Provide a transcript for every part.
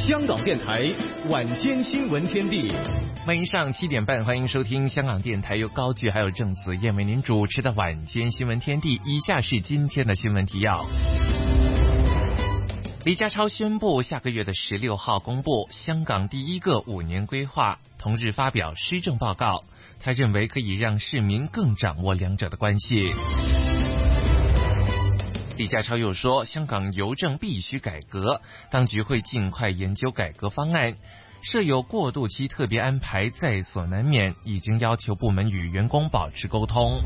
香港电台晚间新闻天地， 晚上7点半，欢迎收听香港电台由高炬还有郑子燕为您主持的晚间新闻天地。以下是今天的新闻提要。李家超宣布，下个月的16号公布香港第一个5年规划，同日发表施政报告。他认为可以让市民更掌握两者的关系。李家超又说，香港邮政必须改革，当局会尽快研究改革方案，设有过渡期特别安排在所难免，已经要求部门与员工保持沟通。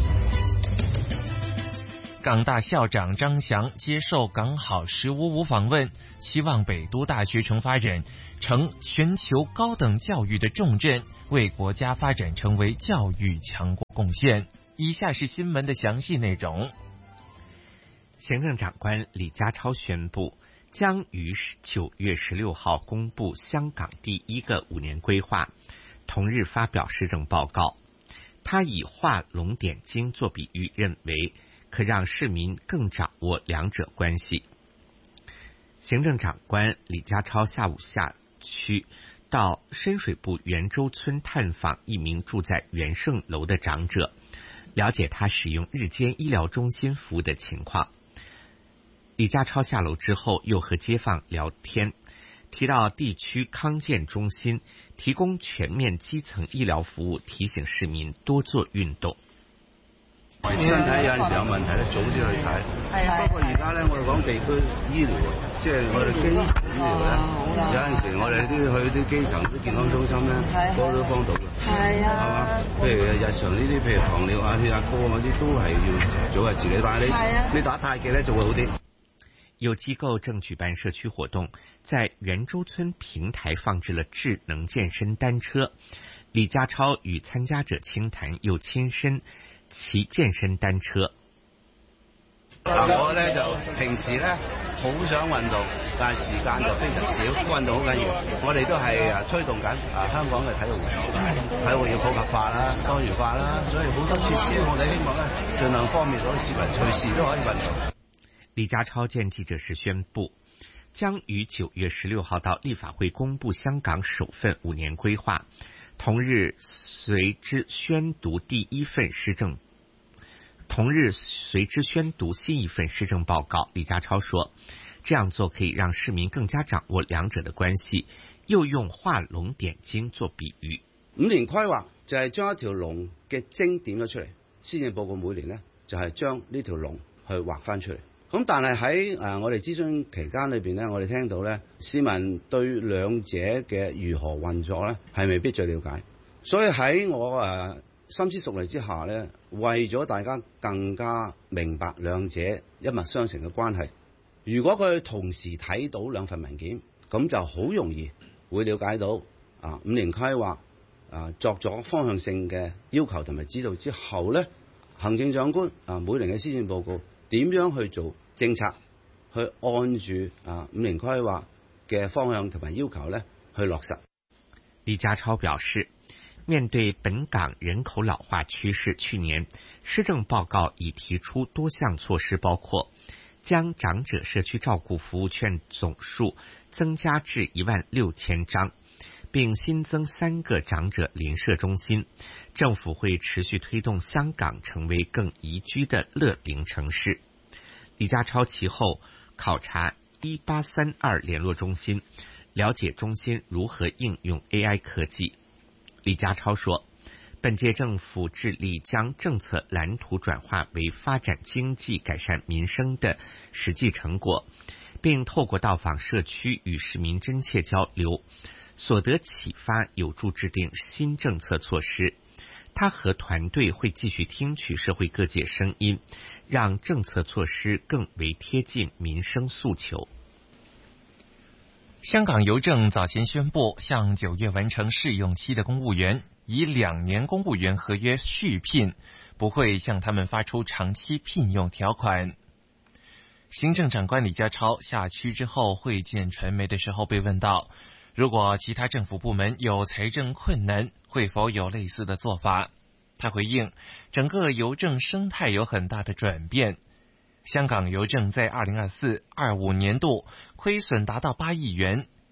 港大校长张翔接受港好1555访问，期望北都大学成发人成全球高等教育的重镇，为国家发展成为教育强国贡献。以下是新闻的详细内容。 行政长官李家超宣布，将于9月16号公布香港第一个5年规划，同日发表施政报告。他以画龙点睛做比喻，认为可让市民更掌握两者关系。行政长官李家超下午下区到深水埗元州村探访一名住在元盛楼的长者，了解他使用日间医疗中心服务的情况。李家超下楼之后又和街坊聊天，提到地区康健中心提供全面基层醫療服務，提醒市民多做運動。 身體有陣時有問題咧，早啲去睇。不過而家咧，我哋講地區醫療，即係我哋基層醫療咧，有陣時我哋去啲基層啲健康中心咧，嗰都幫到嘅。係嘛？譬如日常呢啲，譬如糖尿啊、血壓高嗰啲，都係要早日治理。但係你打太極咧，就會好啲。 有機構正舉辦社區活動，在元州村平台放置了智能健身單車。李家超與參加者傾談，又親身騎健身單車。 我咧就平時咧好想運動，但係時間就非常少，運動好緊要。我哋都係推動緊香港嘅體育體育要普及化啦、多元化啦，所以好多設施我哋希望咧盡量方便到市民隨時都可以運動。 李家超見記者時宣布，將於9月16號到立法會公布香港首份5年規劃，同日隨之宣讀新一份施政報告。李家超說，這樣做可以讓市民更加掌握兩者的關係，又用畫龍點睛做比喻。 5年規劃就係將一條龍嘅精點咗出嚟，施政報告每年呢，就係將呢條龍去畫翻出嚟。咁但係喺我哋諮詢期間裏邊咧，我哋聽到咧，市民對兩者嘅如何運作咧，係未必最了解。所以喺我深思熟慮之下咧，為咗大家更加明白兩者一脈相承嘅關係，如果佢同時睇到兩份文件，咁就好容易會了解到5年規劃作咗方向性嘅要求同埋指導之後咧，行政長官每年嘅施政報告點樣去做政策，去按住5年規劃嘅方向同埋要求咧去落實。 李家超表示，面對本港人口老化趨勢，去年施政報告已提出多項措施，包括將長者社區照顧服務券總數增加至16000張，並新增3個長者鄰舍中心。政府會持續推動香港成為更宜居的樂齡城市。李家超其後考察1832聯絡中心，了解中心如何應用 AI 科技。李家超說，本屆政府致力將政策藍圖轉化為發展經濟、改善民生的實際成果，並透過到訪社區與市民真切交流，所得啟發有助制定新政策措施。他和團隊會繼續聽取社會各界聲音，讓政策措施更為貼近民生訴求。 香港郵政早前宣布，向9月完成試用期的公務員以2年公務員合約續聘，不會向他們發出長期聘用條款。行政長官李家超下區之後會見傳媒的時候被問到，如果其他政府部門有財政困難，會否有類似的做法？他回應，整個郵政生態有很大的轉變。香港郵政在2024-25年度虧損達到8億元，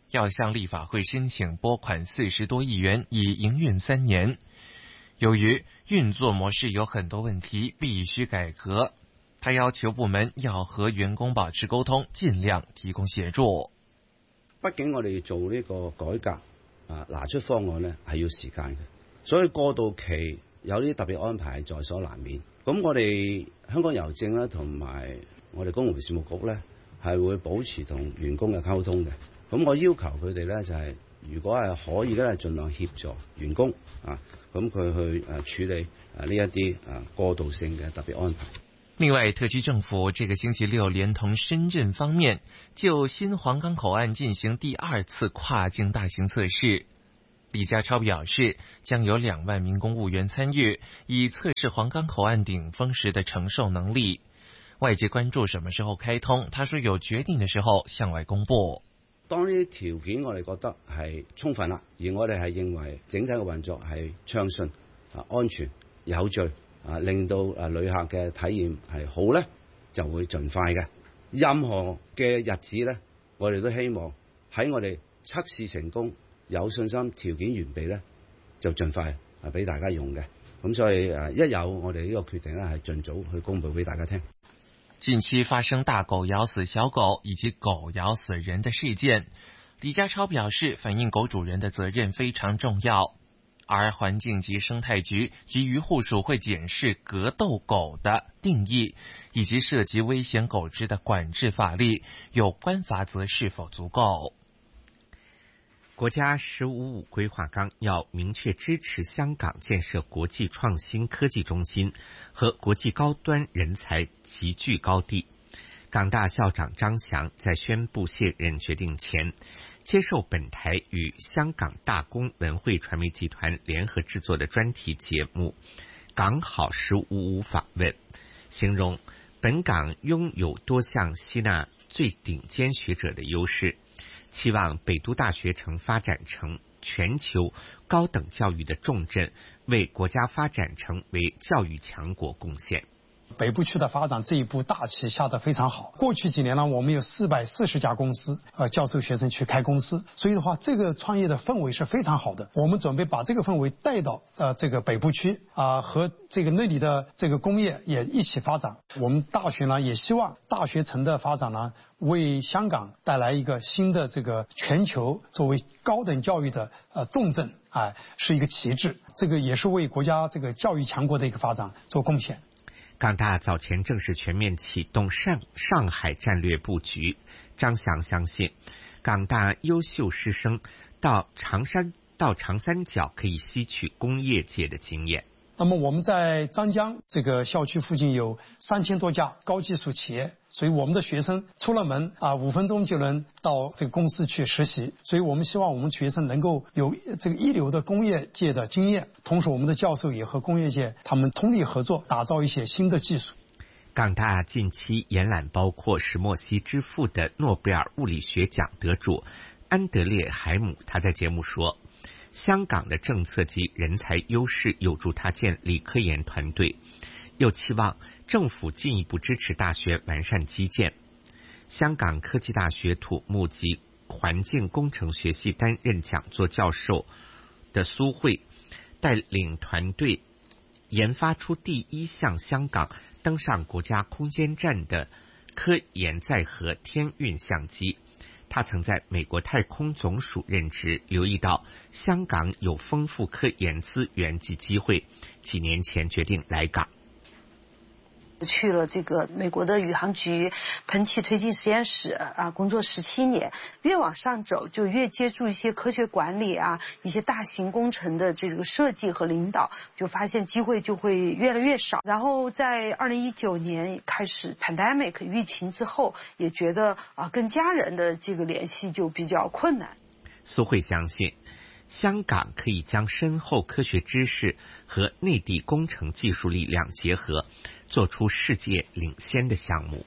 要向立法会申请拨款40多亿元，以营运3年。由于运作模式有很多问题，必须改革。他要求部門要和員工保持溝通，盡量提供協助。 畢竟我哋做呢個改革拿出方案呢係要時間嘅，所以過渡期有啲特別安排在所難免。咁我哋香港郵政咧同埋我哋公務員事務局咧係會保持同員工嘅溝通嘅。咁我要求佢哋咧就係如果係可以咧，盡量協助員工咁佢去處理呢一啲過渡性嘅特別安排。 另外，特區政府這個星期六連同深圳方面就新皇崗口岸進行第2次跨境大型測試。李家超表示，將有2萬名公務員參與，以測試皇崗口岸頂峰時的承受能力。外界關注什麼時候開通，他說有決定的時候向外公布。 當呢啲條件我哋覺得係充分啦，而我哋係認為整體嘅運作係暢順、安全、有序，令到旅客嘅體驗係好咧，就會盡快嘅。任何嘅日子咧，我哋都希望喺我哋測試成功、有信心、條件完備咧，就盡快俾大家用嘅。咁所以一有我哋呢個決定咧，係盡早去公佈俾大家聽。 近期發生大狗咬死小狗以及狗咬死人的事件，李家超表示，反映狗主人的責任非常重要，而環境及生態局及漁護署會檢視格鬥狗的定義，以及涉及危險狗隻的管制法律，有關罰則是否足夠。 國家15.5規劃綱要明確支持香港建設國際創新科技中心和國際高端人才集聚高地。港大校長張翔在宣布卸任決定前，接受本台與香港大公文匯傳媒集團聯合製作的專題節目《港好15.5》訪問，形容本港擁有多項吸納最頂尖學者的優勢，期望北都大學城發展成全球高等教育的重鎮，為國家發展成為教育強國貢獻。 北部區的發展這一步大棋下得非常好。過去幾年呢，我們有440家公司，教授學生去開公司，所以的話，這個創業的氛圍是非常好的。我們準備把這個氛圍帶到這個北部區和這個那裡的這個工業也一起發展。我們大學呢也希望大學城的發展呢，為香港帶來一個新的這個全球作為高等教育的重鎮，是一個旗幟。這個也是為國家這個教育強國的一個發展做貢獻。 港大早前正式全面啟動上海戰略布局，張翔相信港大優秀師生到長三角可以吸取工業界的經驗。 那麼我們在張江這個校區附近有3000多家高技術企業，所以我們的學生出了門5分鐘就能到這個公司去實習，所以我們希望我們學生能夠有這個一流的工業界的經驗，同時我們的教授也和工業界他們通力合作，打造一些新的技術。 港大近期延攬包括史莫西之父的諾貝爾物理學獎得主安德烈海姆，他在節目說，香港的政策及人才優勢有助他建立科研團隊，又期望政府進一步支持大學完善基建。香港科技大學土木及環境工程學系擔任講座教授的蘇慧帶領團隊研發出第一項香港登上國家空間站的科研載荷天運相機。他曾在美國太空總署任職，留意到香港有豐富科研資源及機會，幾年前決定來港。 去了這個美國的宇航局噴氣推進實驗室工作17年，越往上走就越接觸一些科學管理一些大型工程的這個設計和領導，就發現機會就會越來越少。然後在2019年開始 pandemic 疫情之後，也覺得跟家人的這個聯繫就比較困難。 蘇慧相信香港可以將深厚科學知識和內地工程技術力量結合，做出世界領先的項目。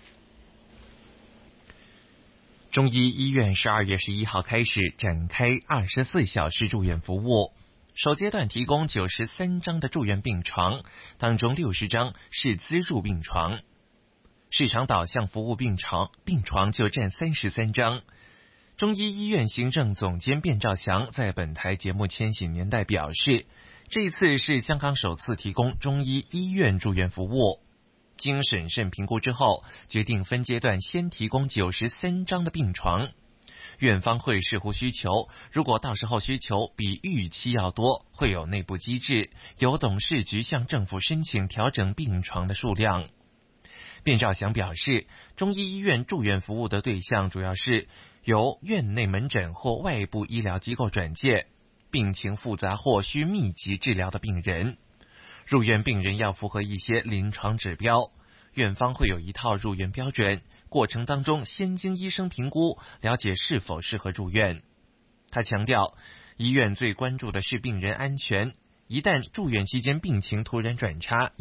中醫醫院12月11號開始展開24小時住院服務，首階段提供93張的住院病床，當中60張是資助病床，市場導向服務病床就佔33張。 中医医院行政总监卞兆祥在本台节目《千禧年代》表示，这次是香港首次提供中医医院住院服务。经审慎评估之后，决定分阶段先提供93张的病床。院方会视乎需求，如果到时候需求比预期要多，会有内部机制，由董事局向政府申请调整病床的数量。卞兆祥表示，中医医院住院服务的对象主要是由院内门诊或外部医疗机构转介，病情复杂或需密集治疗的病人。入院病人要符合一些临床指标，院方会有一套入院标准，过程当中先经医生评估，了解是否适合入院。他强调，医院最关注的是病人安全，一旦住院期间病情突然转差，